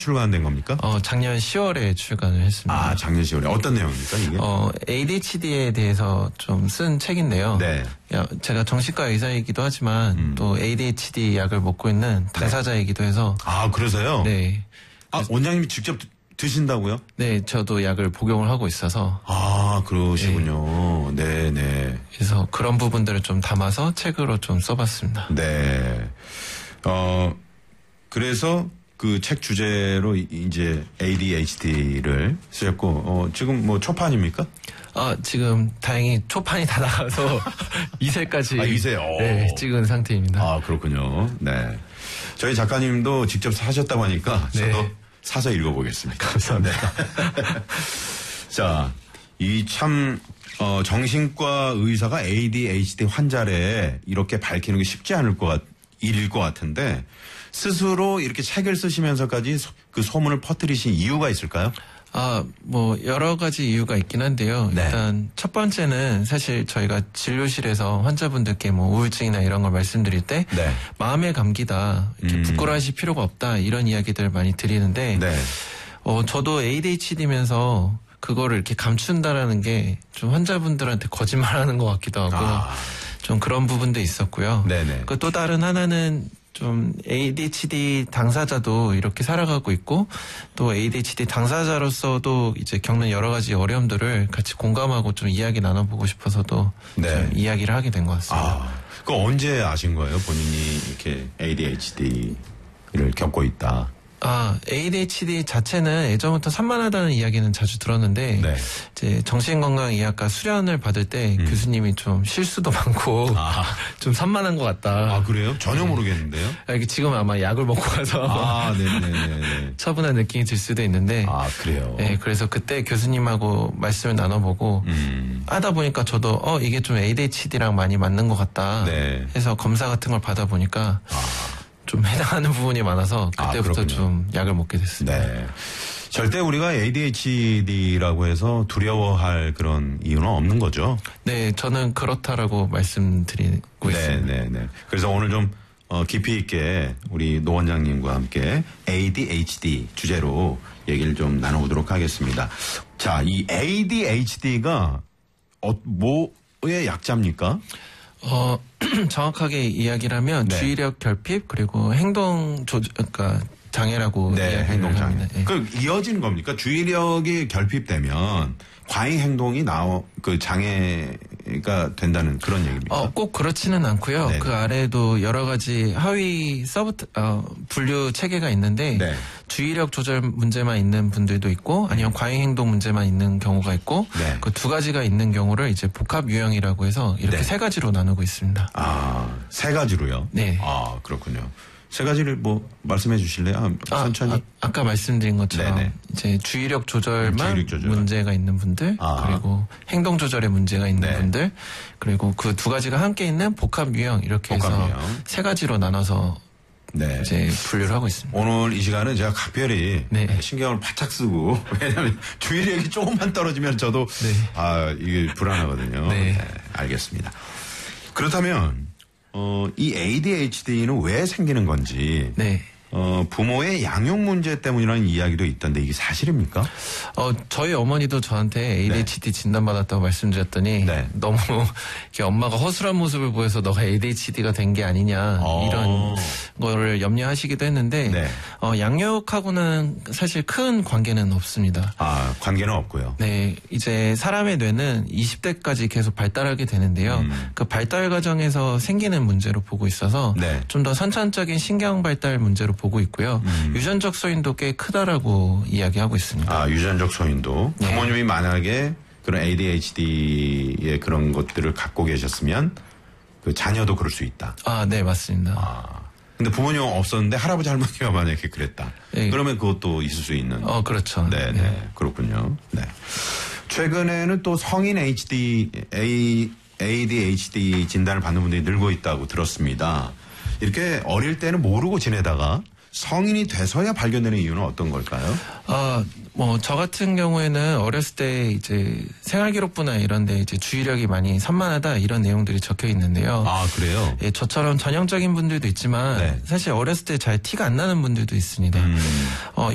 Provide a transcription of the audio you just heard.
출간된 겁니까? 작년 10월에 출간을 했습니다. 아, 작년 10월에. 어떤 내용입니까, 이게? ADHD에 대해서 좀 쓴 책인데요. 네. 제가 정신과 의사이기도 하지만 또 ADHD 약을 먹고 있는 당사자이기도 해서. 아, 그러세요? 네. 아, 원장님이 직접 드신다고요? 네, 저도 약을 복용을 하고 있어서. 아, 그러시군요. 네, 네. 그래서 그런 부분들을 좀 담아서 책으로 좀 써봤습니다. 네. 그래서 그 책 주제로 이제 ADHD를 쓰셨고, 지금 뭐 초판입니까? 지금 다행히 초판이 다 나가서 2세까지. 2세? 네, 찍은 상태입니다. 아, 그렇군요. 네. 저희 작가님도 직접 사셨다고 하니까 저도 네. 사서 읽어보겠습니다. 감사합니다. 네. 자, 이 참, 정신과 의사가 ADHD 환자래 이렇게 밝히는 게 쉽지 않을 일일 것 같은데 스스로 이렇게 책을 쓰시면서까지 그 소문을 퍼뜨리신 이유가 있을까요? 뭐 여러 가지 이유가 있긴 한데요. 네. 일단 첫 번째는 사실 저희가 진료실에서 환자분들께 뭐 우울증이나 이런 걸 말씀드릴 때 네. 마음의 감기다, 이렇게 부끄러워하실 필요가 없다 이런 이야기들을 많이 드리는데 네. 저도 ADHD면서 그거를 이렇게 감춘다라는 게 좀 환자분들한테 거짓말하는 것 같기도 하고 좀 그런 부분도 있었고요. 네네. 그 또 다른 하나는 좀 ADHD 당사자도 이렇게 살아가고 있고 또 ADHD 당사자로서도 이제 겪는 여러 가지 어려움들을 같이 공감하고 좀 이야기 나눠보고 싶어서도 네. 좀 이야기를 하게 된 것 같습니다. 그 언제 아신 거예요? 본인이 이렇게 ADHD를 겪고 있다. ADHD 자체는 예전부터 산만하다는 이야기는 자주 들었는데 네. 이제 정신건강의학과 수련을 받을 때 교수님이 좀 실수도 많고 좀 산만한 것 같다. 아, 그래요? 전혀 모르겠는데요? 이게 지금 아마 약을 먹고 가서 네네네. 차분한 느낌이 들 수도 있는데 그래요? 네, 그래서 그때 교수님하고 말씀을 나눠보고 하다 보니까 저도 이게 좀 ADHD랑 많이 맞는 것 같다 네. 해서 검사 같은 걸 받아보니까 좀 해당하는 부분이 많아서 그때부터 좀 약을 먹게 됐습니다. 네. 절대 우리가 ADHD라고 해서 두려워할 그런 이유는 없는 거죠? 네, 저는 그렇다라고 말씀드리고 있습니다. 네. 그래서 오늘 좀 깊이 있게 우리 노 원장님과 함께 ADHD 주제로 얘기를 좀 나눠보도록 하겠습니다. 자, 이 ADHD가 뭐의 약자입니까? 정확하게 이야기를 하면 네. 주의력 결핍 그리고 행동 그러니까 장애라고 행동 장애. 합니다. 그 이어지는 겁니까? 주의력이 결핍되면 과잉 행동이 장애가 된다는 그런 얘기입니까? 꼭 그렇지는 않고요. 네네. 그 아래에도 여러 가지 하위 분류 체계가 있는데 네. 주의력 조절 문제만 있는 분들도 있고 아니면 과잉 행동 문제만 있는 경우가 있고 네. 그 두 가지가 있는 경우를 이제 복합 유형이라고 해서 이렇게 네. 세 가지로 나누고 있습니다. 세 가지로?요? 네. 그렇군요. 세 가지를 말씀해 주실래요? 천천히. 아까 말씀드린 것처럼 네네. 이제 주의력 조절만 주의력 조절. 문제가 있는 분들 그리고 행동 조절에 문제가 있는 네. 분들 그리고 그 두 가지가 함께 있는 복합 유형 이렇게 해서 복합 유형. 세 가지로 나눠서 네. 이제 분류를 하고 있습니다. 오늘 이 시간은 제가 각별히 네. 신경을 바짝 쓰고 왜냐하면 주의력이 조금만 떨어지면 저도 이게 불안하거든요. 네. 알겠습니다. 그렇다면 이 ADHD는 왜 생기는 건지 네. 부모의 양육 문제 때문이라는 이야기도 있던데 이게 사실입니까? 저희 어머니도 저한테 ADHD 진단받았다고 말씀드렸더니 네. 너무 이렇게 엄마가 허술한 모습을 보여서 너가 ADHD가 된 게 아니냐 이런 거를 염려하시기도 했는데 네. 양육하고는 사실 큰 관계는 없습니다. 관계는 없고요. 네, 이제 사람의 뇌는 20대까지 계속 발달하게 되는데요. 그 발달 과정에서 생기는 문제로 보고 있어서 네. 좀 더 선천적인 신경 발달 문제로 보고 있고요. 유전적 소인도 꽤 크다라고 이야기하고 있습니다. 유전적 소인도. 네. 부모님이 만약에 그런 ADHD의 그런 것들을 갖고 계셨으면 그 자녀도 그럴 수 있다. 네, 맞습니다. 근데 부모님은 없었는데 할아버지 할머니가 만약에 그랬다. 네. 그러면 그것도 있을 수 있는. 그렇죠. 네. 그렇군요. 네. 최근에는 또 성인 ADHD 진단을 받는 분들이 늘고 있다고 들었습니다. 이렇게 어릴 때는 모르고 지내다가 성인이 돼서야 발견되는 이유는 어떤 걸까요? 저 같은 경우에는 어렸을 때 이제 생활기록부나 이런 데 이제 주의력이 많이 산만하다 이런 내용들이 적혀 있는데요. 그래요? 예, 저처럼 전형적인 분들도 있지만 네. 사실 어렸을 때 잘 티가 안 나는 분들도 있습니다.